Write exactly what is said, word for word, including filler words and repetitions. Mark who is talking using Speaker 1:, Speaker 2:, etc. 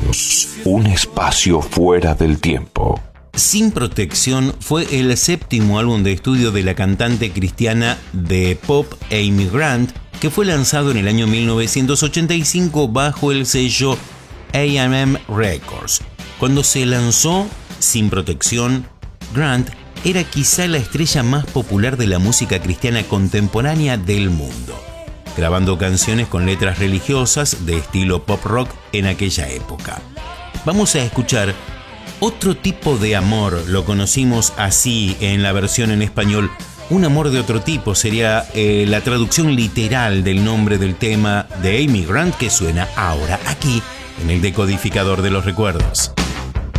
Speaker 1: Recuerdos, un espacio fuera del tiempo.
Speaker 2: Sin Protección fue el séptimo álbum de estudio de la cantante cristiana de pop Amy Grant, que fue lanzado en el año mil novecientos ochenta y cinco bajo el sello A and M Records. Cuando se lanzó Sin Protección, Grant era quizá la estrella más popular de la música cristiana contemporánea del mundo, grabando canciones con letras religiosas de estilo pop rock en aquella época. Vamos a escuchar Otro tipo de amor, lo conocimos así en la versión en español. Un amor de otro tipo sería eh, la traducción literal del nombre del tema de Amy Grant, que suena ahora aquí en el decodificador de los recuerdos.